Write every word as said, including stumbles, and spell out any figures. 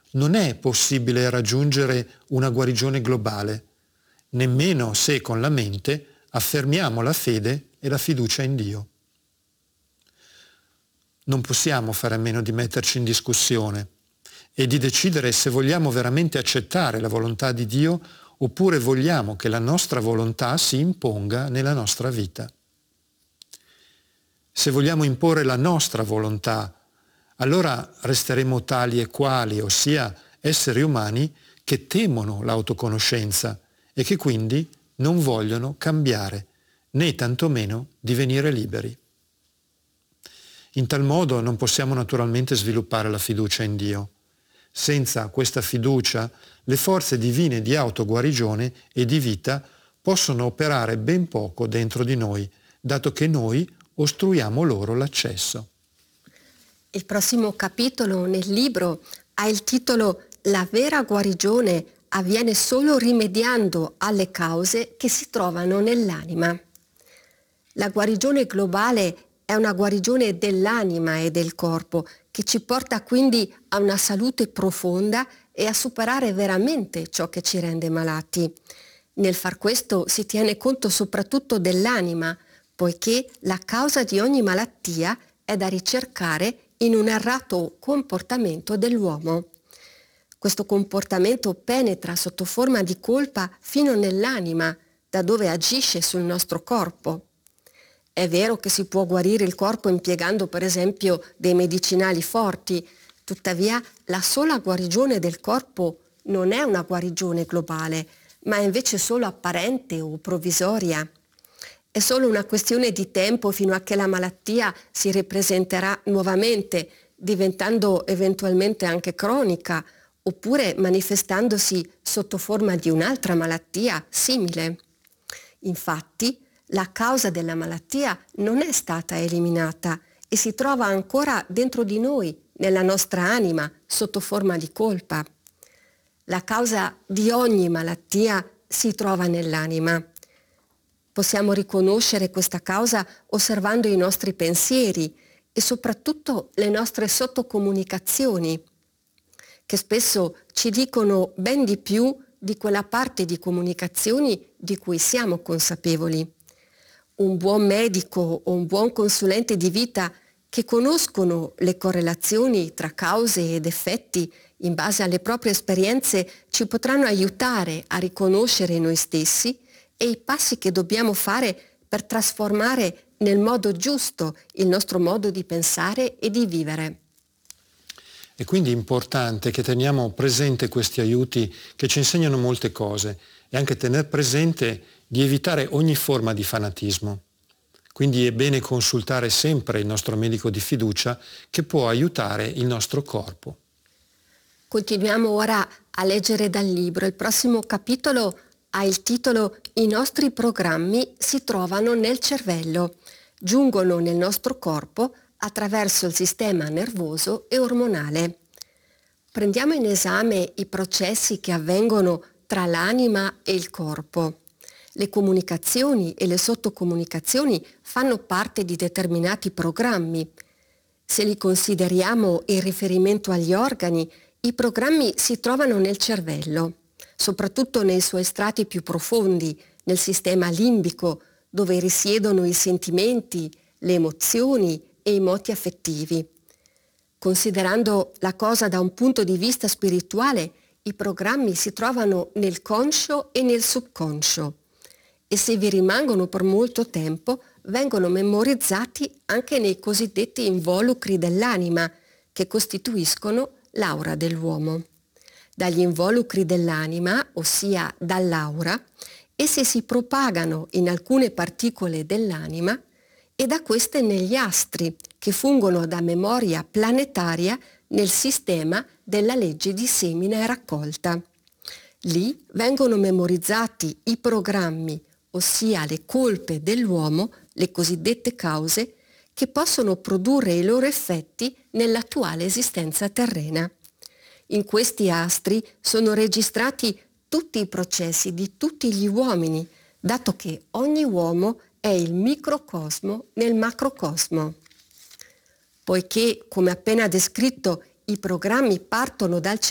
non è possibile raggiungere una guarigione globale, nemmeno se con la mente affermiamo la fede e la fiducia in Dio. Non possiamo fare a meno di metterci in discussione e di decidere se vogliamo veramente accettare la volontà di Dio oppure vogliamo che la nostra volontà si imponga nella nostra vita. Se vogliamo imporre la nostra volontà, allora resteremo tali e quali, ossia esseri umani che temono l'autoconoscenza e che quindi non vogliono cambiare, né tantomeno divenire liberi. In tal modo non possiamo naturalmente sviluppare la fiducia in Dio. Senza questa fiducia, le forze divine di autoguarigione e di vita possono operare ben poco dentro di noi, dato che noi ostruiamo loro l'accesso. Il prossimo capitolo nel libro ha il titolo La vera guarigione avviene solo rimediando alle cause che si trovano nell'anima. La guarigione globale è una guarigione dell'anima e del corpo che ci porta quindi a una salute profonda e a superare veramente ciò che ci rende malati. Nel far questo si tiene conto soprattutto dell'anima, poiché la causa di ogni malattia è da ricercare in un errato comportamento dell'uomo. Questo comportamento penetra sotto forma di colpa fino nell'anima, da dove agisce sul nostro corpo. È vero che si può guarire il corpo impiegando per esempio dei medicinali forti, tuttavia la sola guarigione del corpo non è una guarigione globale, ma è invece solo apparente o provvisoria. È solo una questione di tempo fino a che la malattia si ripresenterà nuovamente, diventando eventualmente anche cronica, oppure manifestandosi sotto forma di un'altra malattia simile. Infatti, la causa della malattia non è stata eliminata e si trova ancora dentro di noi, nella nostra anima, sotto forma di colpa. La causa di ogni malattia si trova nell'anima. Possiamo riconoscere questa causa osservando i nostri pensieri e soprattutto le nostre sottocomunicazioni, che spesso ci dicono ben di più di quella parte di comunicazioni di cui siamo consapevoli. Un buon medico o un buon consulente di vita che conoscono le correlazioni tra cause ed effetti in base alle proprie esperienze ci potranno aiutare a riconoscere noi stessi e i passi che dobbiamo fare per trasformare nel modo giusto il nostro modo di pensare e di vivere. È quindi importante che teniamo presente questi aiuti che ci insegnano molte cose e anche tener presente di evitare ogni forma di fanatismo. Quindi è bene consultare sempre il nostro medico di fiducia che può aiutare il nostro corpo. Continuiamo ora a leggere dal libro. Il prossimo capitolo ha il titolo I nostri programmi si trovano nel cervello, giungono nel nostro corpo attraverso il sistema nervoso e ormonale. Prendiamo in esame i processi che avvengono tra l'anima e il corpo. Le comunicazioni e le sottocomunicazioni fanno parte di determinati programmi. Se li consideriamo in riferimento agli organi, i programmi si trovano nel cervello, soprattutto nei suoi strati più profondi, nel sistema limbico, dove risiedono i sentimenti, le emozioni e i moti affettivi. Considerando la cosa da un punto di vista spirituale, i programmi si trovano nel conscio e nel subconscio e se vi rimangono per molto tempo vengono memorizzati anche nei cosiddetti involucri dell'anima che costituiscono l'aura dell'uomo. Dagli involucri dell'anima, ossia dall'aura, essi si propagano in alcune particole dell'anima e da queste negli astri, che fungono da memoria planetaria nel sistema della legge di semina e raccolta. Lì vengono memorizzati i programmi, ossia le colpe dell'uomo, le cosiddette cause, che possono produrre i loro effetti nell'attuale esistenza terrena. In questi astri sono registrati tutti i processi di tutti gli uomini, dato che ogni uomo è il microcosmo nel macrocosmo. Poiché, come appena descritto, i programmi partono dal